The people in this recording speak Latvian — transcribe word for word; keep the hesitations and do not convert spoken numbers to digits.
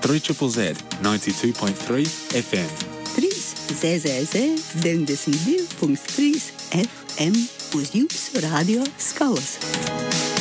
trīs zero zero zero deviņi divi trīs F M. trīs zet zet zet deviņdesmit divi punkts trīs F M uz jūsu radio skalas.